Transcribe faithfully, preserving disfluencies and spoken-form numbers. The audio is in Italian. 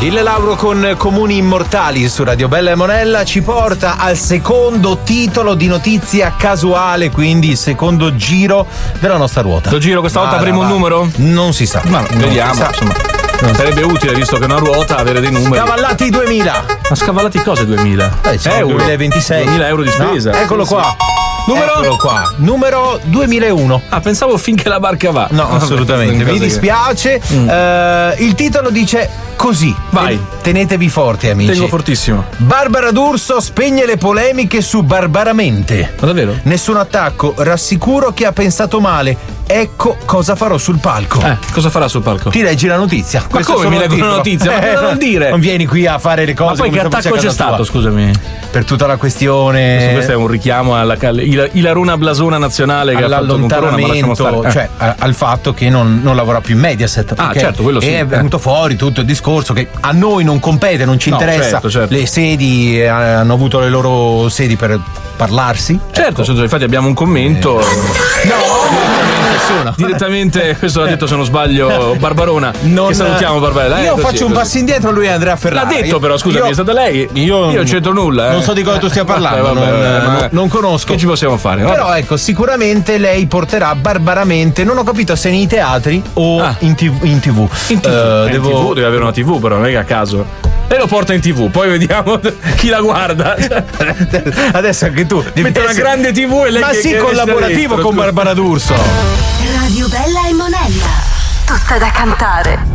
Il Lauro con Comuni Immortali su Radio Bella e Monella ci porta al secondo titolo di notizia casuale, quindi il secondo giro della nostra ruota. Lo giro questa volta Vada, avremo un va. numero? Non si sa. Ma Non vediamo, si sa. insomma. Non sarebbe utile, visto che è una ruota, avere dei numeri. Scavallati duemila. Ma scavallati cosa duemila? Eh, siamo euro. duemilaventisei. duemila euro di spesa. No, eccolo Sì, qua. sì. Numero? Eccolo qua. Numero duemilauno. Ah, pensavo finché la barca va. No, assolutamente. Mi dispiace. Mm. Eh, il titolo dice così. Vai. Tenetevi forti, amici. Tengo fortissimo. Barbara D'Urso spegne le polemiche su Barbaramente. Ma davvero? Nessun attacco, rassicuro che ha pensato male. Ecco cosa farò sul palco. Eh, cosa farà sul palco? Ti leggi la notizia. Ma Questo come è mi solo leggo il una titolo. notizia? Ma Eh, cosa vuol dire? Non vieni qui a fare le cose. Ma poi come che se fosse attacco a c'è casa stato, tua. scusami? Per tutta la questione. Questo è un richiamo alla il, Ilaruna Blasona nazionale che ha fatto con Corona, ma lasciamo stare. all'allontanamento, Eh. cioè a- al fatto che non, non lavora più in Mediaset. Ah, perché certo, quello sì. È venuto fuori tutto il discorso che a noi non compete, non ci No, interessa. certo, certo. Le sedi eh, hanno avuto le loro sedi per parlarsi. Certo, certo, infatti abbiamo un commento. Nessuno. Direttamente, questo l'ha detto se non sbaglio Barbarona. Non- Che salutiamo Barbarella. eh, Io così, faccio un così. passo indietro, lui è Andrea Ferrara. L'ha detto Io- però, scusami, io- è stata lei. Io, non c'entro nulla. Eh. Non so di cosa tu stia parlando, Vabbè, vabbè, non, vabbè, non- ma- non conosco. Che ci possiamo fare? Vabbè. Però ecco, sicuramente lei porterà Barbaramente, non ho capito se nei teatri o Ah. in tv. In tv. In TV, Eh, Eh, devo- in TV deve avere una tivù, però non è che a caso. Lei lo porta in tivù, poi vediamo chi la guarda. Adesso anche tu devi Mette una essere- grande tivù e lei Ma che- sì, che collaborativo resta con dentro, Barbara D'Urso. Radio Bella e Monella. Tutta da cantare.